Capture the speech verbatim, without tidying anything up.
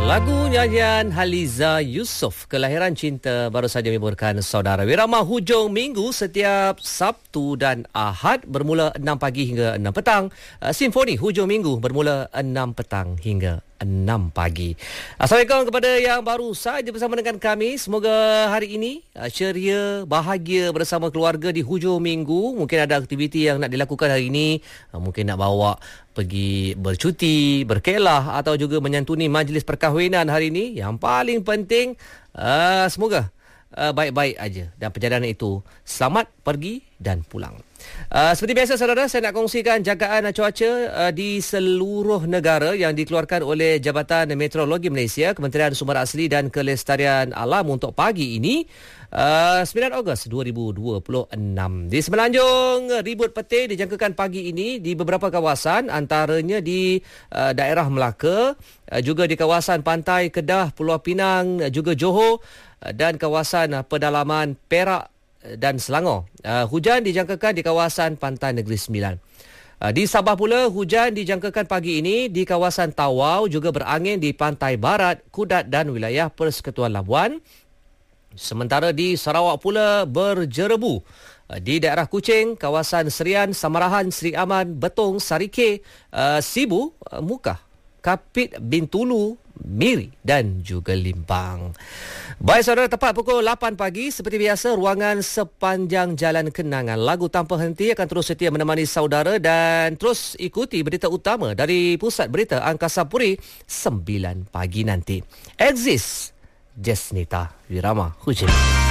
Lagu nyanyian Haliza Yusof, Kelahiran Cinta, baru saja menghiburkan saudara. Wirama hujung minggu setiap Sabtu dan Ahad bermula enam pagi hingga enam petang. Simfoni hujung minggu bermula enam petang hingga enam pagi. Assalamualaikum kepada yang baru saja bersama dengan kami. Semoga hari ini ceria, bahagia bersama keluarga di hujung minggu. Mungkin ada aktiviti yang nak dilakukan hari ini. Mungkin nak bawa pergi bercuti, berkelah atau juga menyantuni majlis perkahwinan hari ini. Yang paling penting, uh, semoga uh, baik-baik aja dan perjalanan itu selamat pergi dan pulang. Uh, seperti biasa saudara, saya nak kongsikan jagaan cuaca uh, di seluruh negara yang dikeluarkan oleh Jabatan Meteorologi Malaysia, Kementerian Sumber Asli dan Kelestarian Alam untuk pagi ini, uh, sembilan Ogos dua ribu dua puluh enam. Di Semenanjung, ribut petir dijangkakan pagi ini di beberapa kawasan, antaranya di uh, daerah Melaka, uh, juga di kawasan pantai Kedah, Pulau Pinang, uh, juga Johor, uh, dan kawasan uh, pedalaman Perak dan Selangor. Uh, hujan dijangkakan di kawasan Pantai Negeri Sembilan. Uh, di Sabah pula, hujan dijangkakan pagi ini di kawasan Tawau, juga berangin di Pantai Barat, Kudat dan wilayah Persekutuan Labuan. Sementara di Sarawak pula berjerebu uh, di daerah Kuching, kawasan Serian, Samarahan, Seri Aman, Betong, Sarike, uh, Sibu, uh, Mukah, Kapit, Bintulu, Miri dan juga Limpang. Baik saudara, tepat pukul lapan pagi seperti biasa, ruangan Sepanjang Jalan Kenangan, lagu tanpa henti akan terus setia menemani saudara dan terus ikuti berita utama dari Pusat Berita Angkasa Puri sembilan pagi nanti. Exist Jasnita Wirama Hujan.